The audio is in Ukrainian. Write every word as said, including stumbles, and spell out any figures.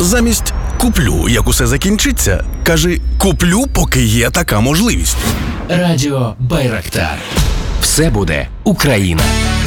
Замість «куплю, як усе закінчиться», кажи «куплю, поки є така можливість». Радіо Байрактар. Все буде Україна.